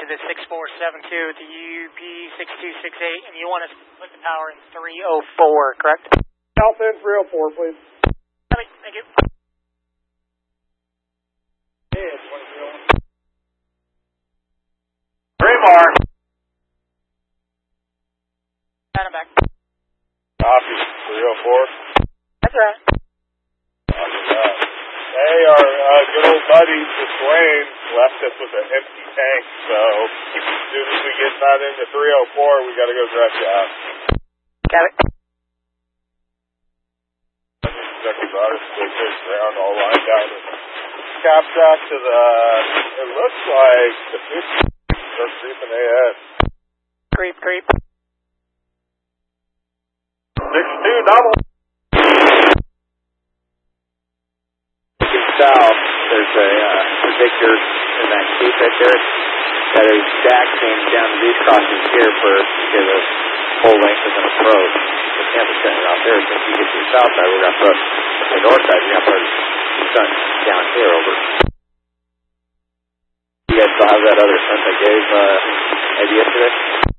the 6472 at the UP6268, and you want us to put the power in 304, correct? Alpha in 304, please. Copy, thank you. Hey, it's 2301. Raymar. I'm back. Copy, 304. That's all right. Hey, our good old buddy, Dwayne, left us with an empty tank, so as soon as we get that into 304, we got to go dress you out. Got it. Check his artist stickers around, all lined out. Caps out to the, it looks like the 50. They're creeping ahead. Creep. 6-2 double. South, there's a predictor in that cape right there that is jack change down to these crossings here for the whole length of an approach. The camera's setting it out there. Since you get to the south side, we're going to put the north side, we're going to put the sun down here over. You guys still have that other sun I gave yesterday?